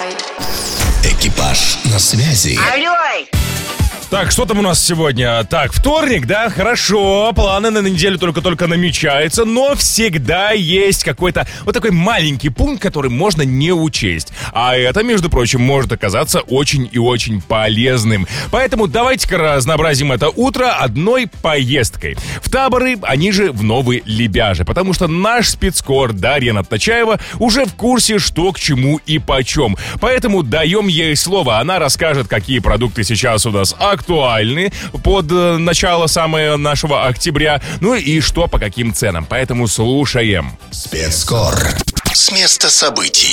Экипаж на связи. Алло! Так, что там у нас сегодня? Так, вторник, да? Хорошо, планы на неделю только-только намечаются, но всегда есть какой-то вот такой маленький пункт, который можно не учесть. А это, между прочим, может оказаться очень и очень полезным. Поэтому давайте-ка разнообразим это утро одной поездкой. В Таборы, они же в Новые Лебяжи, потому что наш спецкор Дарья Надточаева уже в курсе, что к чему и почем. Поэтому даем ей слово. Она расскажет, какие продукты сейчас у нас актуальны под начало самого нашего октября, ну и что по каким ценам. Поэтому слушаем. Спецкор с места событий.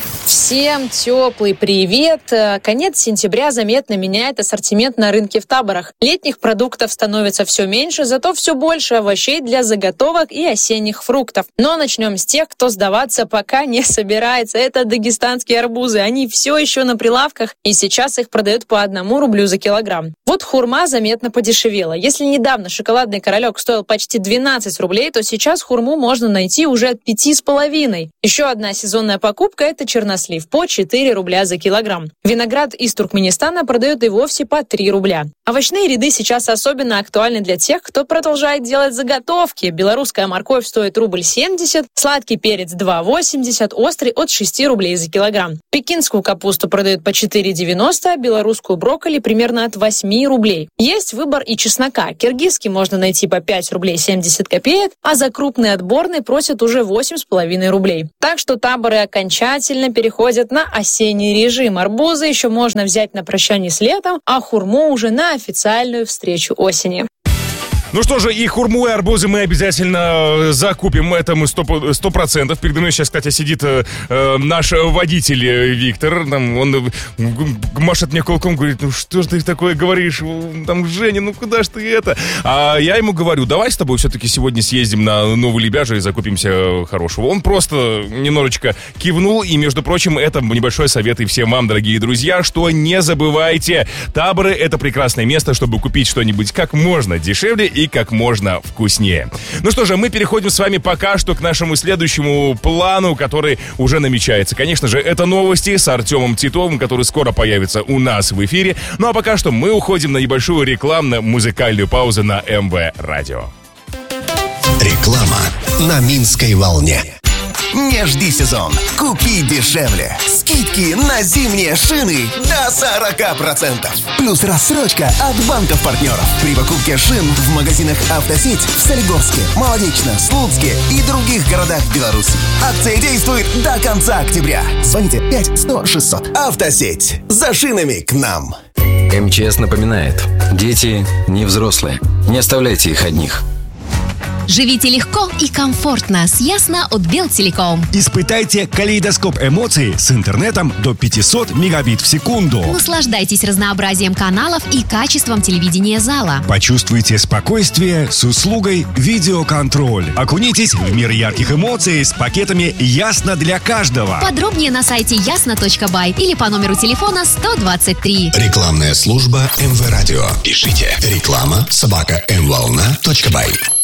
Всем теплый привет! Конец сентября заметно меняет ассортимент на рынке в Таборах. Летних продуктов становится все меньше, зато все больше овощей для заготовок и осенних фруктов. Но начнем с тех, кто сдаваться пока не собирается. Это дагестанские арбузы. Они все еще на прилавках, и сейчас их продают по 1 рублю за килограмм. Вот хурма заметно подешевела. Если недавно шоколадный королек стоил почти 12 рублей, то сейчас хурму можно найти уже от 5,5. Еще одна сезонная покупка – это чернослив по 4 рубля за килограмм. Виноград из Туркменистана продают и вовсе по 3 рубля. Овощные ряды сейчас особенно актуальны для тех, кто продолжает делать заготовки. Белорусская морковь стоит 1,70 рубль, сладкий перец 2,80, острый от 6 рублей за килограмм. Пекинскую капусту продают по 4,90, а белорусскую брокколи примерно от 8 рублей. Есть выбор и чеснока. Киргизский можно найти по 5 рублей 70 копеек, а за крупный отборный просят уже 8,5 рублей. Так что Таборы окончательно переходят на осенний режим. Арбузы еще можно взять на прощание с летом, а хурму уже на официальную встречу осени. Ну что же, и хурму, и арбузы мы обязательно закупим, это мы 100%. Передо мной сейчас, кстати, сидит наш водитель Виктор, там, он машет мне кулаком, говорит, ну что ж ты такое говоришь, там, Женя, ну куда ж ты это? А я ему говорю, давай с тобой все-таки сегодня съездим на Новые Лебяжи и закупимся хорошего. Он просто немножечко кивнул, и, между прочим, это небольшой совет и всем вам, дорогие друзья, что не забывайте, Таборы — это прекрасное место, чтобы купить что-нибудь как можно дешевле и как можно вкуснее. Ну что же, мы переходим с вами пока что к нашему следующему плану, который уже намечается. Конечно же, это новости с Артемом Титовым, который скоро появится у нас в эфире. Ну а пока что мы уходим на небольшую рекламно-музыкальную паузу на МВ Радио. Реклама на Минской волне. Не жди сезон. Купи дешевле. Скидки на зимние шины до 40%. Плюс рассрочка от банков-партнеров. При покупке шин в магазинах «Автосеть» в Солигорске, Молодечно, Слуцке и других городах Беларуси. Акция действует до конца октября. Звоните 5-100-600. «Автосеть». За шинами к нам. МЧС напоминает. Дети не взрослые. Не оставляйте их одних. Живите легко и комфортно с Ясно от Белтелеком. Испытайте калейдоскоп эмоций с интернетом до 500 мегабит в секунду. Наслаждайтесь разнообразием каналов и качеством телевидения зала. Почувствуйте спокойствие с услугой видеоконтроль. Окунитесь в мир ярких эмоций с пакетами «Ясно для каждого». Подробнее на сайте ясно.бай или по номеру телефона 123. Рекламная служба МВ Радио. Пишите реклама@mvolna.by.